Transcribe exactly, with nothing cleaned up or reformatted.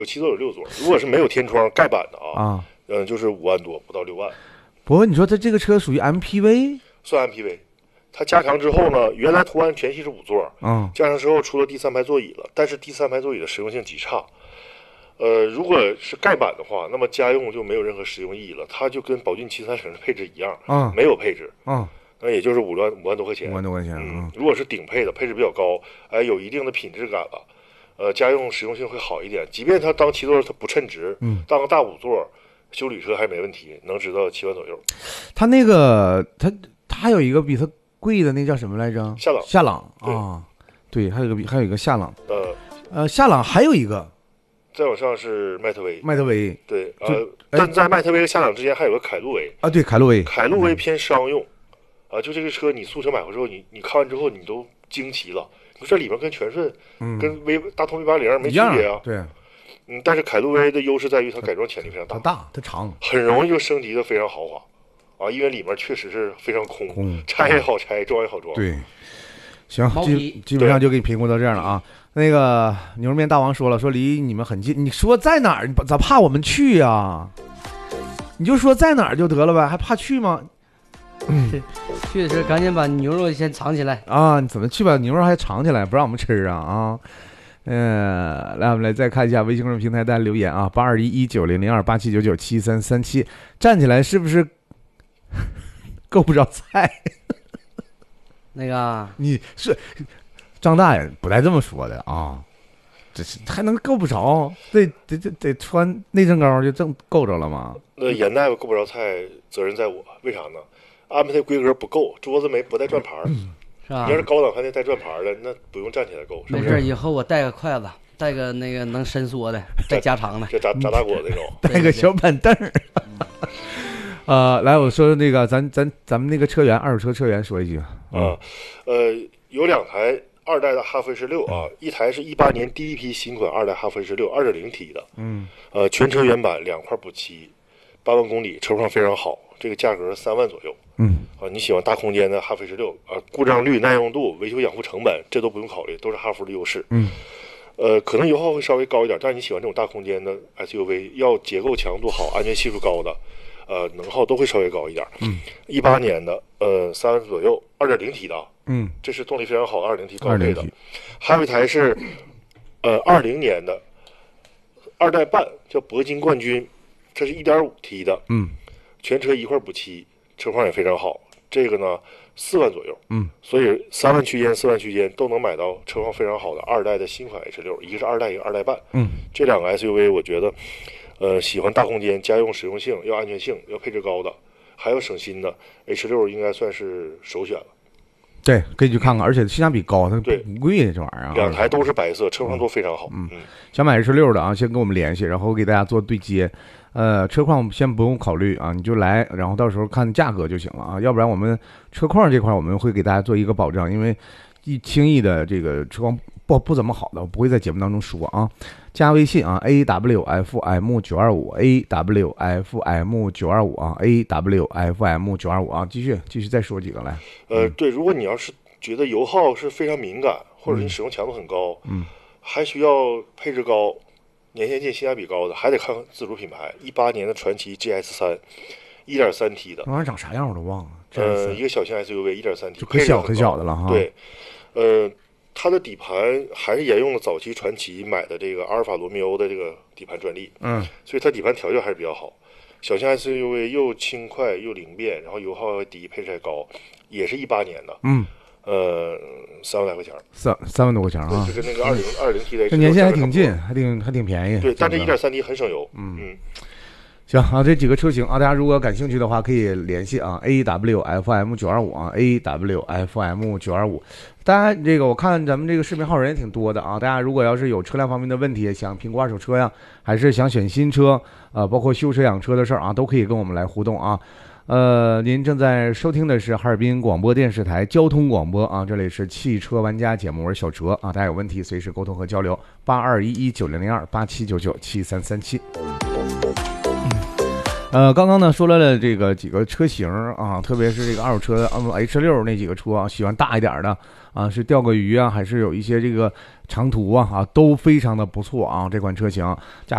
有七座有六座，如果是没有天窗盖板的啊， 啊， 嗯，就是五万多，不到六万。 不过你说它这个车属于 M P V， 算 M P V， 它加长之后呢，原来途安全系是五座， 嗯， 加长之后出了第三排座椅了，但是第三排座椅的实用性极差。呃，如果是盖板的话，那么家用就没有任何实用意义了，它就跟宝骏七三零的配置一样， 嗯， 没有配置， 嗯， 那也就是五万五万多块钱， 五万多块钱， 嗯嗯， 如果是顶配的，配置比较高，哎，有一定的品质感了，呃，家用实用性会好一点。即便它当七座它不称职， 嗯， 当个大五座修旅车还没问题，能值到七万左右。 它那个它它还有一个比它贵的那叫什么来着？ 夏朗， 夏朗啊，对，还有一个比还有一个夏朗， 呃呃，夏朗还有一个再往上是迈特威， 迈特威， 对，呃，但在迈特威和夏朗之间还有个凯路威啊，对，凯路威， 凯路威偏商用，啊，就这个车你素车买回之后，你你看完之后你都惊奇了，你说这里面跟全顺、 嗯， 跟威大通 V 八零没区别啊， 对， 嗯，但是凯路威的优势在于它改装潜力非常大， 它大它长， 很容易就升级的非常豪华，啊，因为里面确实是非常空， 空拆也好拆，装也好装， 对，行，基基本上就给你评估到这样了啊。那个牛肉面大王说了，说离你们很近，你说在哪儿？你咋怕我们去呀、啊？你就说在哪儿就得了呗，还怕去吗？ 嗯，去的时候赶紧把牛肉先藏起来啊！你怎么去把牛肉还藏起来，不让我们吃啊啊！嗯、呃，来，我们来再看一下微信公众平台大家留言啊，八二一一九零零二八七九九七三三七，站起来是不是够不着菜？ 那个你是张大爷不带这么说的啊，这是还能够不着？得得得得穿内增高就正够着了吗？ 那严大夫够不着菜，责任在我，为啥呢？安排的规格不够，桌子没不带转盘， 嗯、 是吧？ 你要是高档饭店带转盘的，那不用站起来够。 没事，以后我带个筷子，带个那个能伸缩的，带加长的， 就炸炸大锅那种， 带个小板凳儿。呃，来，我说那个，咱咱咱们那个车源，二手车车源说一句啊， 呃，有两台二代的哈弗 H 六啊，一台是一八年第一批新款二代哈弗 H 六，二点零 T 的， 嗯， 呃，全车原版两块补漆，八万公里，车况非常好，这个价格三万左右， 嗯， 啊，你喜欢大空间的哈弗 H 六啊，故障率、耐用度、维修养护成本，这都不用考虑，都是哈弗的优势， 嗯。 呃，可能油耗会稍微高一点，但是你喜欢这种大空间的 S U V， 要结构强度好、安全系数高的，呃，能耗都会稍微高一点。 嗯， 一八年的，呃，三万左右，二点零 T 的， 嗯， 这是动力非常好的二点零 T 高配的。还有一台是，呃，二零年的二代半，叫铂金冠军，这是一点五 T 的， 嗯， 全车一块补漆，车况也非常好。这个呢，四万左右， 嗯， 所以三万区间、四万区间都能买到车况非常好的二代的新款 H 六，一个是二代，一个二代半， 嗯， 这两个 S U V 我觉得，呃，喜欢大空间、家用实用性、要安全性、要配置高的，还要省心的 H 六应该算是首选了。 对，可以去看看，而且性价比高，它不贵这玩意儿啊。 两台都是白色，车况都非常好。 嗯，嗯想买 H 六的啊，先跟我们联系，然后给大家做对接。呃，车况先不用考虑啊，你就来，然后到时候看价格就行了啊。要不然我们车况这块我们会给大家做一个保障，因为一轻易的这个车况不不怎么好的，我不会在节目当中说啊。加微信啊 ，A W F M 九二五 A W F M 九二五啊 ，A W F M 九二五啊，继续继续再说几个来。 呃，对，如果你要是觉得油耗是非常敏感，或者是你使用强度很高， 嗯， 还需要配置高、年限近、性价比高的，还得看自主品牌。一八年的传祺 G S 三，一点三 T 的， 那玩意儿长啥样我都忘了。 呃，一个小型 S U V， 一点三 T， 就可小可小的了哈。 对，呃。它的底盘还是沿用了早期传祺买的这个阿尔法罗密欧的这个底盘专利， 嗯， 所以它底盘调教还是比较好。小型 S U V 又轻快又灵便，然后油耗还低，配置还高，也是一八年的， 嗯， 呃，三万来块钱， 三三万多块钱啊， 就跟那个二零二零 T 的， 这年限还挺近，还挺还挺便宜。 对，但这一点三 T 很省油，嗯嗯。 行啊，这几个车型啊，大家如果感兴趣的话，可以联系啊 ，A W F M 九二五啊 ，A W F M 九二五。当然，这个我看咱们这个视频号人也挺多的啊。大家如果要是有车辆方面的问题，想评估二手车呀，还是想选新车，呃，包括修车养车的事儿啊，都可以跟我们来互动啊。呃，您正在收听的是哈尔滨广播电视台交通广播啊，这里是汽车玩家节目，我是小哲啊，大家有问题随时沟通和交流，八二一一九零零二八七九九七三三七。 呃，刚刚呢说了这个几个车型啊，特别是这个二手车，嗯 H 六那几个车啊，喜欢大一点的啊，是钓个鱼啊，还是有一些这个长途啊啊，都非常的不错啊，这款车型价格。